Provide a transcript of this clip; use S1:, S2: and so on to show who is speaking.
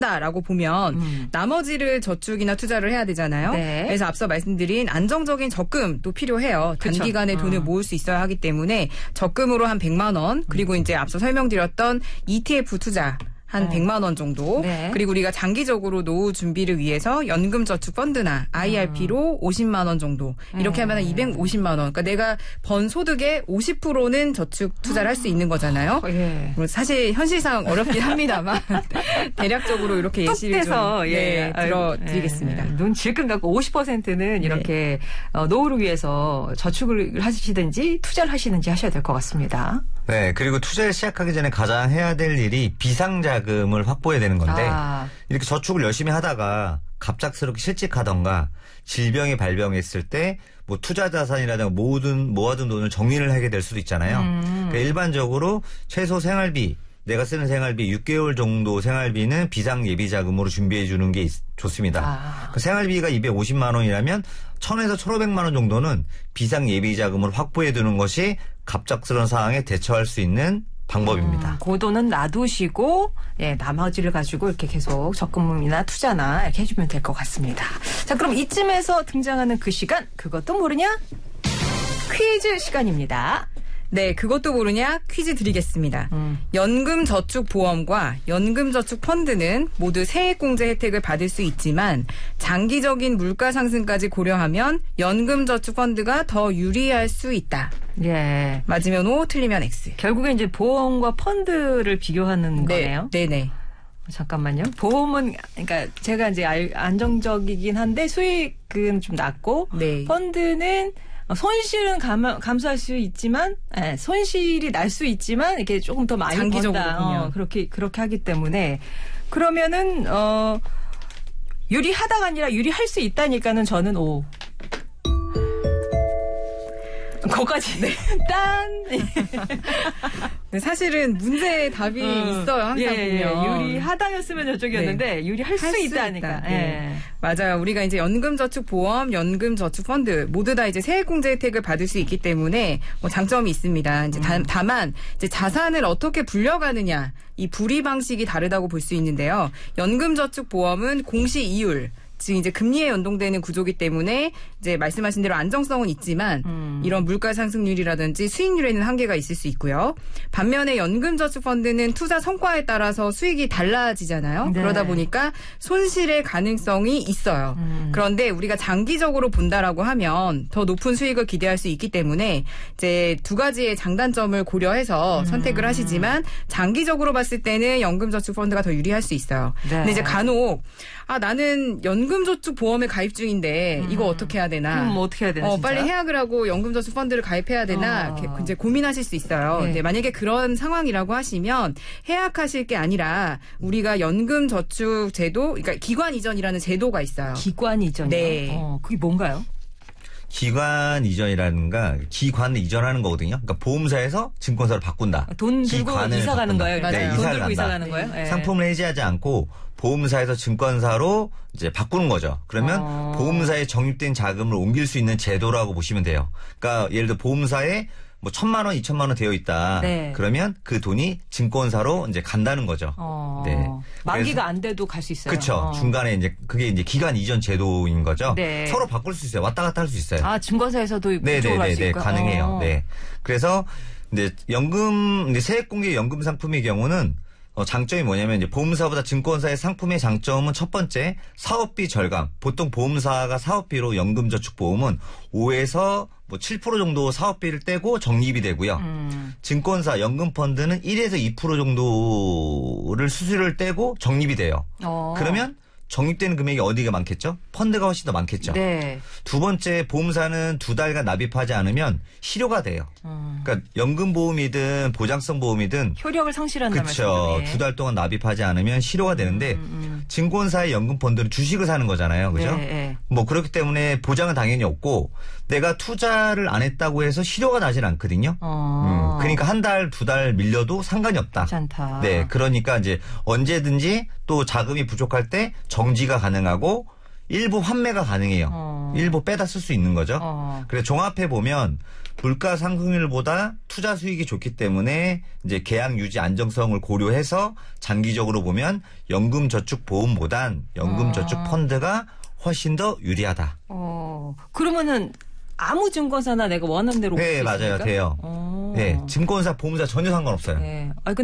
S1: 라고 보면 나머지를 저축이나 투자를 해야 되잖아요.
S2: 네.
S1: 그래서 앞서 말씀드린 안정적인 적금도 필요해요.
S2: 그쵸.
S1: 단기간에 돈을 모을 수 있어야 하기 때문에 적금으로 한 100만 원 그리고 이제 앞서 설명드렸던 ETF 투자 한 100만 원 정도.
S2: 네.
S1: 그리고 우리가 장기적으로 노후 준비를 위해서 연금저축펀드나 IRP로 50만 원 정도. 이렇게 하면 250만 원. 그러니까 내가 번 소득의 50%는 저축 투자를 할 수 있는 거잖아요.
S2: 예.
S1: 사실 현실상 어렵긴 합니다만 대략적으로 이렇게 예시를 좀 들어드리겠습니다.
S2: 눈 질끈 갖고 50%는 이렇게 노후를 위해서 저축을 하시든지 투자를 하시든지 하셔야 될 것 같습니다.
S3: 네, 그리고 투자를 시작하기 전에 가장 해야 될 일이 비상자금을 확보해야 되는 건데 이렇게 저축을 열심히 하다가 갑작스럽게 실직하던가 질병이 발병했을 때 뭐 투자 자산이라든가 모아둔 돈을 정리를 하게 될 수도 있잖아요. 그러니까 일반적으로 최소 생활비 내가 쓰는 생활비 6개월 정도 생활비는 비상 예비 자금으로 준비해 주는 게 좋습니다. 생활비가 250만 원이라면 1,000에서 1,500만 원 정도는 비상 예비 자금으로 확보해 두는 것이 갑작스러운 상황에 대처할 수 있는 방법입니다.
S2: 그 돈은 놔두시고 나머지를 가지고 이렇게 계속 적금이나 투자나 이렇게 해주면 될 것 같습니다. 자, 그럼 이쯤에서 등장하는 그 시간, 그것도 모르냐? 퀴즈 시간입니다.
S1: 네, 그것도 모르냐 퀴즈 드리겠습니다. 연금저축보험과 연금저축펀드는 모두 세액공제 혜택을 받을 수 있지만 장기적인 물가 상승까지 고려하면 연금저축펀드가 더 유리할 수 있다.
S2: 예.
S1: 맞으면 O, 틀리면 X.
S2: 결국에 이제 보험과 펀드를 비교하는 거네요.
S1: 네네.
S2: 잠깐만요. 보험은 그러니까 제가 이제 안정적이긴 한데 수익은 좀 낮고
S1: 네.
S2: 펀드는 손실은 감수할 수 있지만, 손실이 날 수 있지만, 이렇게 조금 더 많이
S1: 장기적으로
S2: 번다.
S1: 보면.
S2: 그렇게 하기 때문에. 그러면은, 유리하다가 아니라 유리할 수 있다니까는 저는 O. 거기까지. 네. 딴.
S1: 네, 사실은 문제의 답이 있어요. 항상 보면.
S2: 유리하다였으면 저쪽이었는데 유리할 수 있다니까.
S1: 네. 맞아요. 우리가 이제 연금저축보험, 연금저축펀드 모두 다 이제 세액공제 혜택을 받을 수 있기 때문에 뭐 장점이 있습니다. 이제 다만 이제 자산을 어떻게 불려가느냐 이 불이 방식이 다르다고 볼 수 있는데요. 연금저축보험은 공시 이율 즉 이제 금리에 연동되는 구조기 때문에 이제 말씀하신 대로 안정성은 있지만 이런 물가 상승률이라든지 수익률에는 한계가 있을 수 있고요. 반면에 연금저축펀드는 투자 성과에 따라서 수익이 달라지잖아요.
S2: 네.
S1: 그러다 보니까 손실의 가능성이 있어요. 그런데 우리가 장기적으로 본다라고 하면 더 높은 수익을 기대할 수 있기 때문에 이제 두 가지의 장단점을 고려해서 선택을 하시지만 장기적으로 봤을 때는 연금저축펀드가 더 유리할 수 있어요.
S2: 네.
S1: 근데 이제 간혹 나는 연금저축보험에 가입 중인데 이거 어떻게 해야 되나?
S2: 그럼 뭐 어떻게 해야 되나? 진짜?
S1: 빨리 해약을 하고 연금저축펀드를 가입해야 되나? 이렇게 이제 고민하실 수 있어요.
S2: 네.
S1: 근데 만약에 그런 상황이라고 하시면 해약하실 게 아니라 우리가 연금저축제도, 그러니까 기관 이전이라는 제도가 있어요.
S2: 기관 이전이요?
S1: 네.
S2: 그게 뭔가요?
S3: 기관 이전이라든가 기관을 이전하는 거거든요. 그러니까 보험사에서 증권사로 바꾼다.
S2: 돈 들고 이사 가는 거예요?
S1: 맞아요.
S3: 네,
S2: 돈 들고 이사 가는 거예요? 네.
S3: 상품을 해지하지 않고 보험사에서 증권사로 이제 바꾸는 거죠. 그러면 보험사에 적립된 자금을 옮길 수 있는 제도라고 보시면 돼요. 그러니까 예를 들어 보험사에 뭐 1,000만 원, 2,000만 원 되어 있다.
S2: 네.
S3: 그러면 그 돈이 증권사로 이제 간다는 거죠.
S2: 네. 만기가 안 돼도 갈 수 있어요.
S3: 그렇죠. 중간에 이제 그게 이제 기간 이전 제도인 거죠.
S2: 네.
S3: 서로 바꿀 수 있어요. 왔다 갔다 할 수 있어요.
S2: 증권사에서도 그쪽으로 할 수 있고.
S3: 가능해요. 네. 그래서 이제 세액공개 연금 상품의 경우는 장점이 뭐냐면 이제 보험사보다 증권사의 상품의 장점은 첫 번째 사업비 절감. 보통 보험사가 사업비로 연금저축보험은 5에서 7% 정도 사업비를 떼고 적립이 되고요. 증권사 연금펀드는 1에서 2% 정도를 수수료를 떼고 적립이 돼요. 그러면 적립되는 금액이 어디가 많겠죠? 펀드가 훨씬 더 많겠죠.
S2: 네.
S3: 두 번째 보험사는 2달간 납입하지 않으면 실효가 돼요. 그러니까 연금보험이든 보장성 보험이든
S2: 효력을 상실한다는
S3: 말씀이죠.
S2: 말씀이죠.
S3: 2달 동안 납입하지 않으면 실효가 되는데 증권사의 연금펀드는 주식을 사는 거잖아요. 그죠?
S2: 네.
S3: 뭐 그렇기 때문에 보장은 당연히 없고 내가 투자를 안 했다고 해서 실효가 나진 않거든요. 그러니까 한 달, 2달 밀려도 상관이 없다.
S2: 괜찮다.
S3: 네. 그러니까 이제 언제든지 또 자금이 부족할 때 정지가 가능하고 일부 환매가 가능해요. 일부 빼다 쓸 수 있는 거죠. 그래서 종합해 보면 물가 상승률보다 투자 수익이 좋기 때문에 이제 계약 유지 안정성을 고려해서 장기적으로 보면 연금저축보험보단 연금저축펀드가 훨씬 더 유리하다.
S2: 그러면은 아무 증권사나 내가 원하는 대로 볼 수
S3: 네,
S2: 있습니까?
S3: 맞아요. 돼요. 네, 증권사, 보험사 전혀 상관없어요.
S2: 네.